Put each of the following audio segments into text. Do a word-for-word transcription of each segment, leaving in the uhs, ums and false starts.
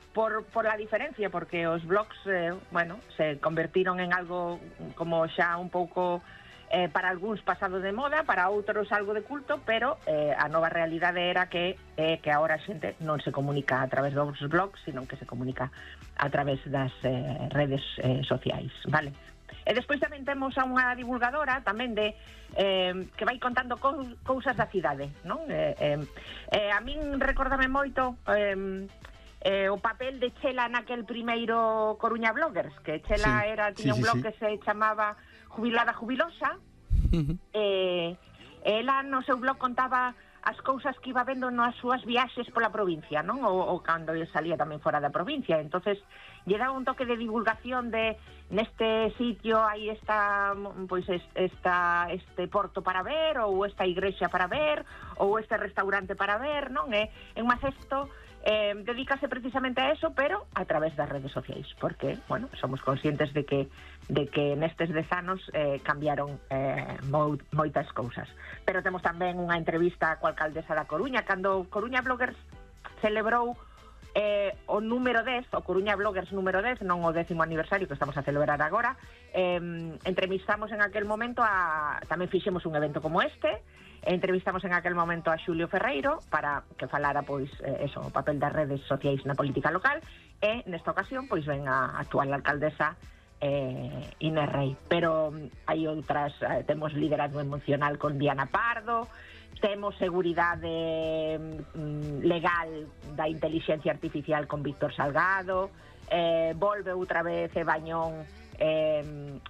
por, por la diferencia, porque os blogs, eh, bueno, se convertiron en algo como xa un pouco... Eh, para algúns pasado de moda, para outros algo de culto, pero eh, a nova realidade era que eh, que agora a xente non se comunica a través dos blogs, sino que se comunica a través das eh, redes eh, sociais, vale? E despois tamén temos a unha divulgadora tamén de eh, que vai contando cou cousas da cidade, non? Eh, eh, eh, a min recórdame moito eh, eh, o papel de Chela naquel primeiro Coruña Bloggers, que Chela sí, era tiña sí, un blog sí, sí. que se chamaba Jubilada Jubilosa. Uh-huh. eh, ela no seu blog contaba as cousas que iba vendo nas súas viaxes pola provincia, non? Ou, ou cando salía tamén fora da provincia. Entonces lle daba un toque de divulgación de neste sitio aí está pois esta este porto para ver, ou esta igrexa para ver, ou este restaurante para ver, non? E en Macesto Eh, dedícase precisamente a eso, pero a través das redes sociais, porque, bueno, somos conscientes de que de que nestes dez anos eh, cambiaron eh, mo, moitas cousas. Pero temos tamén unha entrevista coa alcaldesa da Coruña, cando Coruña Bloggers celebrou eh, o número dez, o Coruña Bloggers número dez, non o décimo aniversario que estamos a celebrar agora. Eh, entrevistamos en aquel momento a... tamén fixemos un evento como este. Entrevistamos en aquel momento a Xulio Ferreiro para que falara, pois, eh, eso, o papel das redes sociais na política local, e nesta ocasión, pois, ven a actual alcaldesa eh, Inés Rei. Pero hai outras, eh, temos liderazgo emocional con Diana Pardo, temos seguridade mm, legal da inteligencia artificial con Víctor Salgado, eh, volve outra vez e Bañón eh,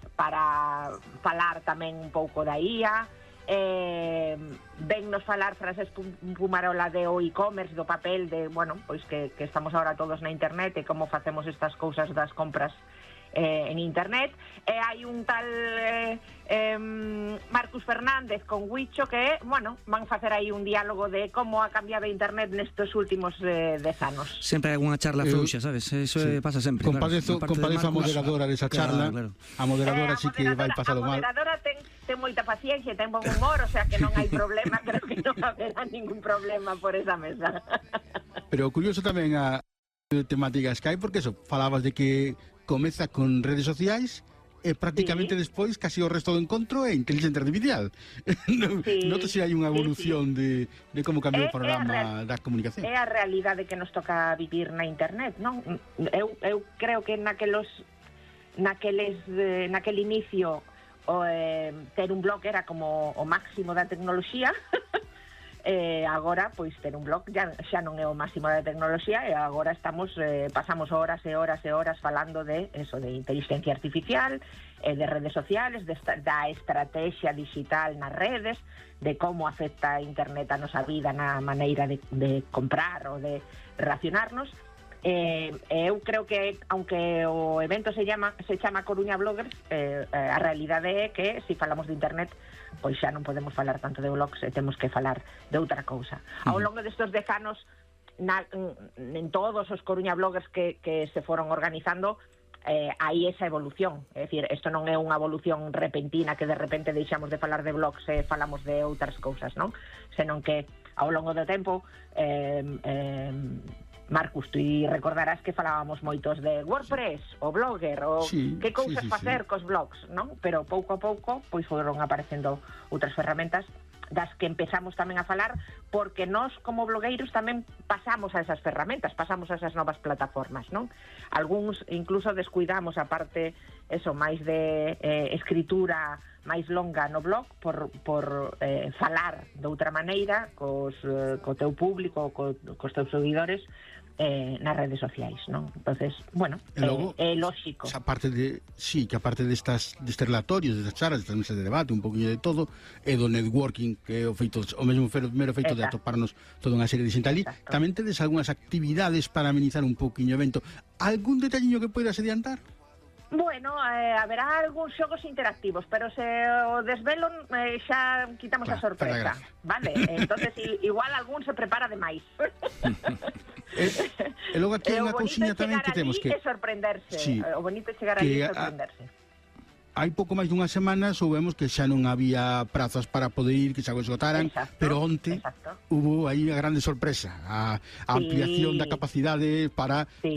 para falar tamén un pouco da I A. Eh, vennos falar Frases Pumarola de o e-commerce, do papel de, bueno, pois que, que estamos ahora todos na internet e como facemos estas cousas das compras eh, en internet. E hai un tal eh, eh, Marcus Fernández con Huicho que, bueno, van facer aí un diálogo de como ha cambiado internet nestes últimos eh, dez anos. Sempre hai unha charla frouxa, sabes? Eso sí. pasa sempre. Compadezo, claro. compadezo a moderadora desa charla. Claro, claro. A moderadora eh, sí que vai pasado mal. A moderadora ten, ten moita paciencia, ten bon humor, o sea que non hai problema, creo que non haberá ningún problema por esa mesa. Pero curioso tamén a temática Skype, porque eso, falabas de que comeza con redes sociais e prácticamente sí. despois casi o resto do encontro é inteligencia artificial. Sí. Noto se hai unha evolución sí, sí. de, de como cambiou o programa da comunicación. É a realidade que nos toca vivir na internet, non? Eu, eu creo que naquelos naqueles eh, naquel inicio o, eh, ter un blog era como o máximo da tecnoloxía. Eh, agora, pois, ter un blog xa, xa non é o máximo da tecnoloxía, e agora estamos eh, pasamos horas e horas e horas falando de eso, de inteligencia artificial, eh, de redes sociales, de esta, da estrategia digital nas redes, de como afecta a internet a nosa vida na maneira de, de comprar ou de relacionarnos. Eh, eu creo que, aunque o evento se llama se chama Coruña Bloggers, eh, a realidade é que, se falamos de internet, pois xa non podemos falar tanto de blogs e temos que falar de outra cousa. Ao longo destes dez anos, na, en todos os Coruña Bloggers que, que se foron organizando, eh, hai esa evolución. É dicir, isto non é unha evolución repentina que de repente deixamos de falar de blogs e falamos de outras cousas, non? Senón que ao longo do tempo eh, eh, Marcus, tú recordarás que falábamos moitos de WordPress, sí. o Blogger, o sí, que cousas sí, sí, facer sí. cos blogs, non? Pero pouco a pouco pois foron aparecendo outras ferramentas das que empezamos tamén a falar, porque nós como blogueiros tamén pasamos a esas ferramentas, pasamos a esas novas plataformas, non? Algúns incluso descuidamos a parte eso, máis de eh, escritura máis longa no blog por, por eh, falar de outra maneira cos, eh, co teu público, co, cos teus seguidores eh, nas redes sociais, non? Entonces, bueno, é logo, eh, lógico. A parte de, sí, que aparte destas destes relatorios, destas charlas, destas mesas de debate, un poquinho de todo, e do networking, que é o feito, o mesmo mero feito Exacto. de atoparnos toda unha serie de xente ali, tamén tedes algunhas actividades para amenizar un poquinho o evento. Algún detalliño que poidas adiantar? Bueno, eh, haberá algúns xogos interactivos, pero se o desvelo eh, xa quitamos claro, a sorpresa, vale? Entonces igual algún se prepara demais. E, e logo aquí hai unha cousiña tamén que temos que... é sorprenderse, sí, o bonito é chegar aí e sorprenderse. A... hai pouco máis dunha semana soubemos que xa non había prazas para poder ir, que xa o esgotaran, exacto, pero onte exacto. hubo aí a grande sorpresa, a, a ampliación sí. da capacidade para, sí.